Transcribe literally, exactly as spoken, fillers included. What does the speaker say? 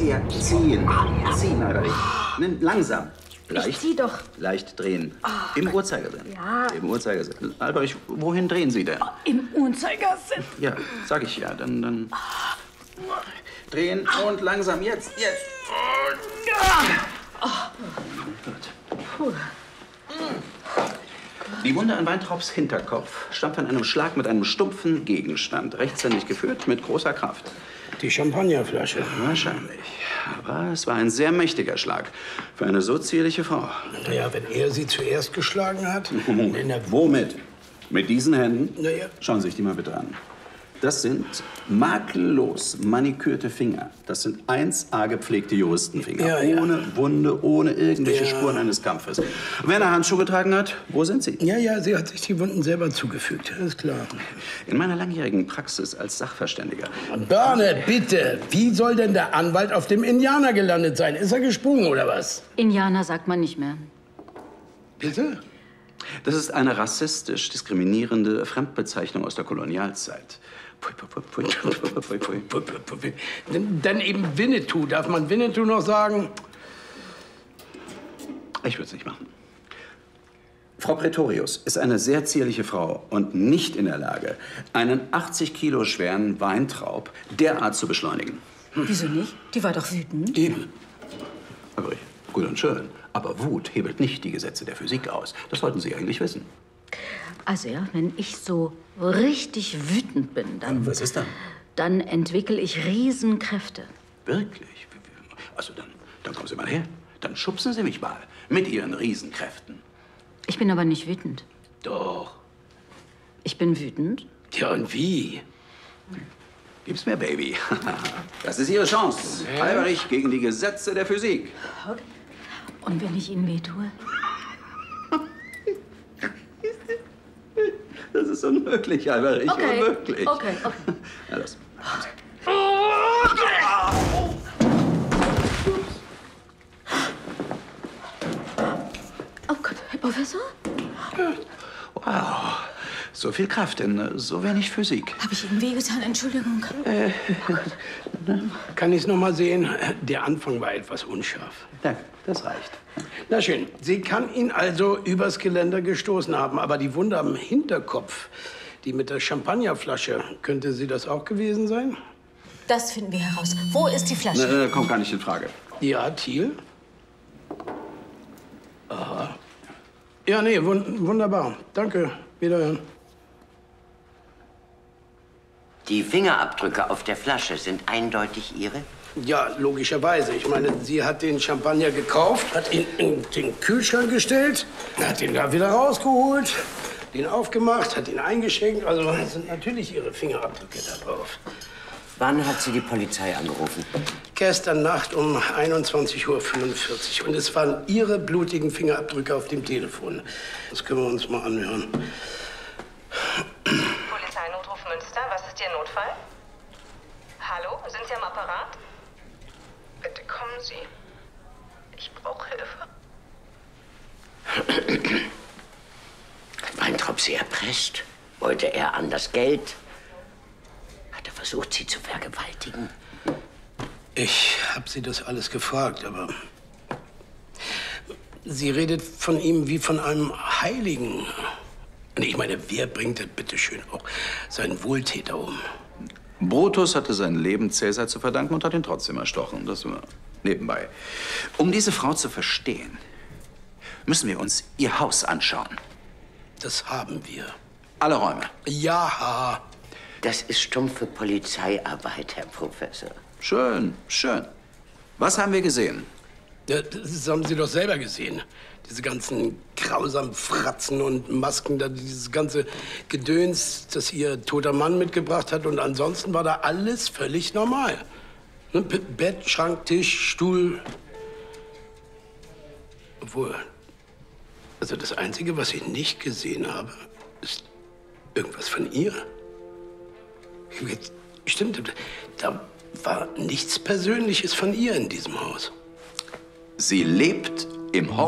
eher ziehen. Ziehen, Albrecht. Nimm langsam. Leicht, ich zieh doch. Leicht drehen. Oh, Im Gott. Uhrzeigersinn. Ja. Im Uhrzeigersinn. Albrecht, wohin drehen Sie denn? Oh, im Uhrzeigersinn. Ja, sag ich ja. Dann, dann. Drehen und langsam. Jetzt, jetzt. Oh. Gut. Puh. Die Wunde an Weintraubs Hinterkopf stammt von einem Schlag mit einem stumpfen Gegenstand, rechtshändig geführt mit großer Kraft. Die Champagnerflasche. Wahrscheinlich. Aber es war ein sehr mächtiger Schlag für eine so zierliche Frau. Naja, wenn er sie zuerst geschlagen hat. Moment. Womit? Mit diesen Händen? Naja. Schauen Sie sich die mal bitte an. Das sind makellos manikürte Finger. Das sind eins A gepflegte Juristenfinger. Ja, ja. Ohne Wunde, ohne irgendwelche Ja. Spuren eines Kampfes. Wenn er Handschuhe getragen hat, wo sind sie? Ja, ja, sie hat sich die Wunden selber zugefügt. Ist klar. In meiner langjährigen Praxis als Sachverständiger. Börne, bitte. Wie soll denn der Anwalt auf dem Indianer gelandet sein? Ist er gesprungen oder was? Indianer sagt man nicht mehr. Bitte? Das ist eine rassistisch diskriminierende Fremdbezeichnung aus der Kolonialzeit. Pui, pui, pui, pui, pui, pui, pui. Dann eben Winnetou. Darf man Winnetou noch sagen? Ich würde es nicht machen. Frau Pretorius ist eine sehr zierliche Frau und nicht in der Lage, einen achtzig Kilo schweren Weintraub derart zu beschleunigen. Wieso nicht? Die war doch wütend. Eben. Aber gut und schön. Aber Wut hebelt nicht die Gesetze der Physik aus. Das sollten Sie eigentlich wissen. Also ja, wenn ich so richtig wütend bin, dann... Was ist dann? Dann entwickle ich Riesenkräfte. Wirklich? Also dann, dann kommen Sie mal her. Dann schubsen Sie mich mal mit Ihren Riesenkräften. Ich bin aber nicht wütend. Doch. Ich bin wütend. Ja, und wie? Gib's mir, Baby. Das ist Ihre Chance. Hä? Albrecht gegen die Gesetze der Physik. Okay. Und wenn ich Ihnen wehtue? Das ist unmöglich, Albrecht. Okay. Unmöglich. Okay, okay. Na los. Oh Gott, Herr Professor? Wow. So viel Kraft in so wenig Physik. Habe ich Ihnen wehgetan? Entschuldigung. Äh, kann ich es noch mal sehen? Der Anfang war etwas unscharf. Danke, das reicht. Na schön, sie kann ihn also übers Geländer gestoßen haben. Aber die Wunde am Hinterkopf, die mit der Champagnerflasche, könnte sie das auch gewesen sein? Das finden wir heraus. Wo ist die Flasche? Na, kommt gar nicht in Frage. Ja, Thiel? Aha. Ja, nee, wun wunderbar. Danke. Wiederhören. Die Fingerabdrücke auf der Flasche sind eindeutig Ihre? Ja, logischerweise. Ich meine, sie hat den Champagner gekauft, hat ihn in den Kühlschrank gestellt, hat ihn da wieder rausgeholt, den aufgemacht, hat ihn eingeschenkt. Also sind natürlich ihre Fingerabdrücke da drauf. Wann hat sie die Polizei angerufen? Gestern Nacht um einundzwanzig Uhr fünfundvierzig. Und es waren ihre blutigen Fingerabdrücke auf dem Telefon. Das können wir uns mal anhören. Polizeinotruf Münster, was ist Ihr Notfall? Hallo, sind Sie am Apparat? Bitte kommen Sie. Ich brauche Hilfe. Hat Weintraub sie erpresst? Wollte er an das Geld? Hat er versucht, sie zu vergewaltigen? Ich habe sie das alles gefragt, aber sie redet von ihm wie von einem Heiligen. Und ich meine, wer bringt denn bitteschön auch seinen Wohltäter um? Brutus hatte sein Leben Cäsar zu verdanken und hat ihn trotzdem erstochen. Das war nebenbei. Um diese Frau zu verstehen, müssen wir uns ihr Haus anschauen. Das haben wir. Alle Räume. Ja. Das ist stumpfe Polizeiarbeit, Herr Professor. Schön, schön. Was haben wir gesehen? Ja, das haben Sie doch selber gesehen. Diese ganzen grausamen Fratzen und Masken, da dieses ganze Gedöns, das Ihr toter Mann mitgebracht hat. Und ansonsten war da alles völlig normal. Ne? Bett, Schrank, Tisch, Stuhl. Obwohl, also das Einzige, was ich nicht gesehen habe, ist irgendwas von ihr. Stimmt, da war nichts Persönliches von ihr in diesem Haus. Sie lebt im Haus.